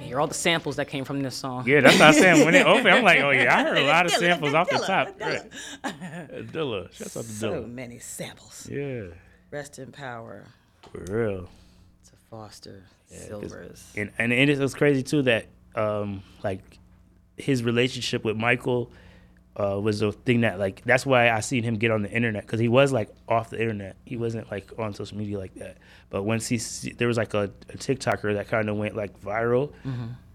hear all the samples that came from this song. Yeah, that's what I'm saying. When it opened, I'm like, oh yeah, I heard a lot of samples off the Dilla, top. Dilla. Right. Dilla. Shouts out to So Dilla. many samples. Yeah, Rest in power for real. to Foster Yeah, Silvers. And it was crazy too that like his relationship with Michael was the thing that like that's why I seen him get on the internet, because he was like off the internet. He wasn't like on social media like that. But once there was like a TikToker that kind of went like viral,